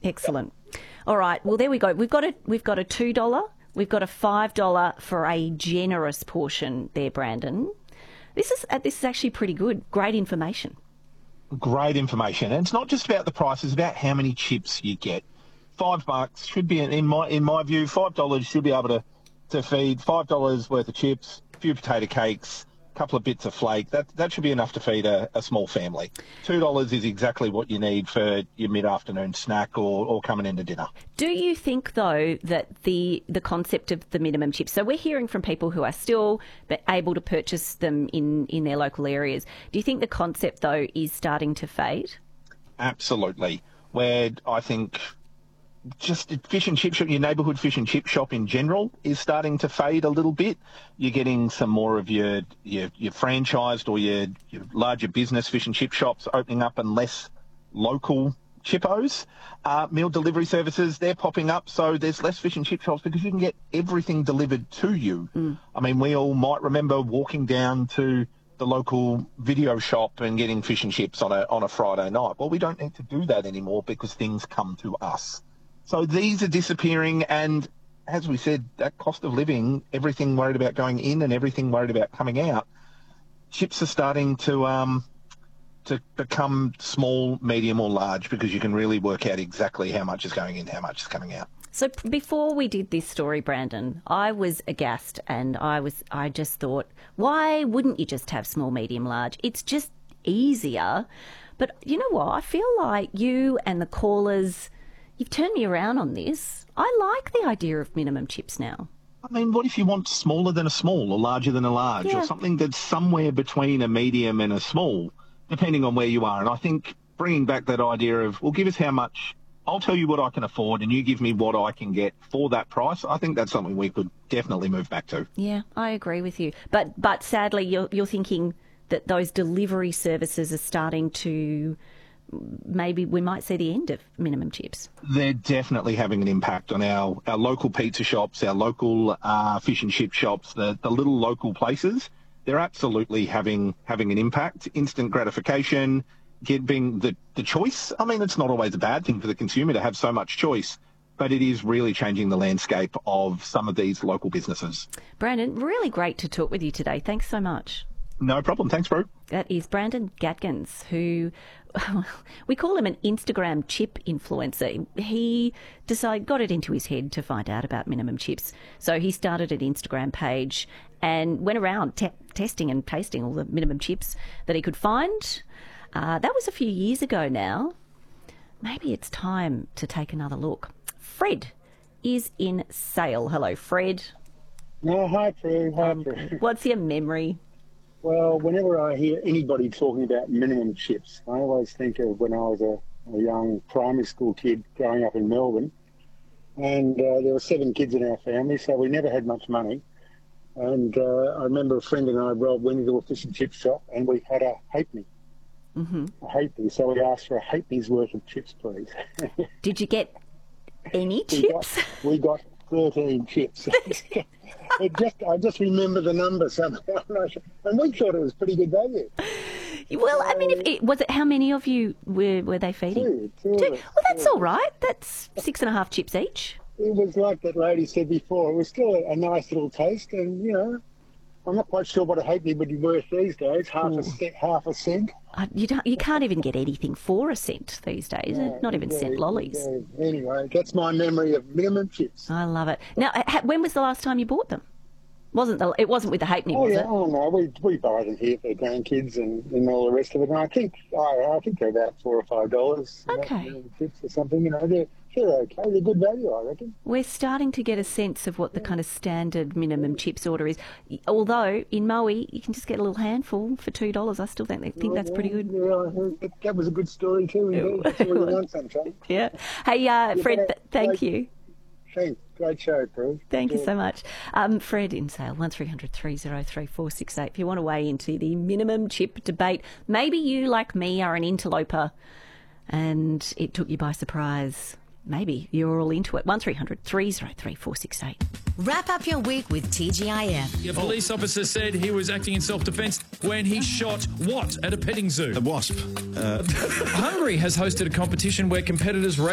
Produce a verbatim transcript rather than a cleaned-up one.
Excellent. All right. Well, there we go. We've got a we've got a two dollar. We've got a five dollar for a generous portion there, Brandon. This is uh, this is actually pretty good. Great information. Great information, and it's not just about the price; it's about how many chips you get. Five bucks should be, in my in my view, five dollars should be able to to feed five dollars worth of chips, a few potato cakes, a couple of bits of flake. That that should be enough to feed a, a small family. Two dollars is exactly what you need for your mid-afternoon snack or, or coming into dinner. Do you think, though, that the the concept of the minimum chips, so we're hearing from people who are still able to purchase them in, in their local areas, do you think the concept, though, is starting to fade? Absolutely. Where I think just fish and chip shop, your neighbourhood fish and chip shop in general is starting to fade a little bit. You're getting some more of your your, your franchised or your, your larger business fish and chip shops opening up and less local chippos. Uh, meal delivery services, they're popping up, so there's less fish and chip shops because you can get everything delivered to you. Mm. I mean, we all might remember walking down to the local video shop and getting fish and chips on a on a Friday night. Well, we don't need to do that anymore because things come to us. So these are disappearing, and as we said, that cost of living, everything worried about going in and everything worried about coming out, chips are starting to um, to become small, medium or large because you can really work out exactly how much is going in, how much is coming out. So before we did this story, Brandon, I was aghast and I was I just thought, why wouldn't you just have small, medium, large? It's just easier. But you know what? I feel like you and the callers, you've turned me around on this. I like the idea of minimum chips now. I mean, what if you want smaller than a small or larger than a large yeah. or something that's somewhere between a medium and a small, depending on where you are? And I think bringing back that idea of, well, give us how much, I'll tell you what I can afford and you give me what I can get for that price. I think that's something we could definitely move back to. Yeah, I agree with you. But but sadly, you're, you're thinking that those delivery services are starting to, maybe we might see the end of minimum chips. They're definitely having an impact on our, our local pizza shops, our local uh, fish and chip shops, the, the little local places. They're absolutely having having an impact. Instant gratification, getting the, the choice. I mean, it's not always a bad thing for the consumer to have so much choice, but it is really changing the landscape of some of these local businesses. Brandon, really great to talk with you today. Thanks so much. No problem. Thanks, Bro. That is Brandon Gatkins, who we call him an Instagram chip influencer. He decided, got it into his head to find out about minimum chips. So he started an Instagram page and went around te- testing and tasting all the minimum chips that he could find. Uh, that was a few years ago now. Maybe it's time to take another look. Fred is in Sale. Hello, Fred. No, hi, Prue. Hi, Um, Prue. what's your memory? Well, whenever I hear anybody talking about minimum chips, I always think of when I was a, a young primary school kid growing up in Melbourne. And uh, there were seven kids in our family, so we never had much money. And uh, I remember a friend and I, Rob, went into a fish and chip shop and we had a halfpenny. Mm-hmm. A halfpenny. So we asked for a halfpenny's worth of chips, please. Did you get any we chips? Got, we got thirteen chips. It just, I just remember the number somehow, and we thought it was pretty good value. Well, I mean, if it, was it? How many of you were were they feeding? Two, two Two? of us, Well, that's two all right. That's six and a half chips each. It was like that lady said before. It was still a, a nice little taste, and you know, I'm not quite sure what a halfpenny would be worth these days. Half Ooh. a cent, half a cent. Uh, you don't. You can't even get anything for a cent these days. No, Not even yeah, cent lollies. yeah. Anyway, that's my memory of minimum chips. I love it. Now, uh, ha- when was the last time you bought them? Wasn't the, it wasn't with the halfpenny, Oh was yeah, it? oh no, we we buy them here for grandkids and, and all the rest of it. And I think I I think they're about four or five dollars. Okay. You know, chips or something. You know, they're they're okay. They're good value, I reckon. We're starting to get a sense of what the kind of standard minimum chips order is. Although in Moe you can just get a little handful for two dollars. I still think they think that's pretty good. Yeah, that was a good story too. Indeed. That's all you want, sunshine. Yeah. Hey, uh, Fred, th- thank you. Thanks. Great show, Prue. Thank you so much. Um, Fred in Sale, one three hundred three oh three four six eight. If you want to weigh into the minimum chip debate, maybe you, like me, are an interloper and it took you by surprise. Maybe you're all into it. one three hundred three oh three four six eight. Wrap up your week with T G I F. A police officer said he was acting in self-defence when he shot what at a petting zoo? A wasp. Uh... Hungary has hosted a competition where competitors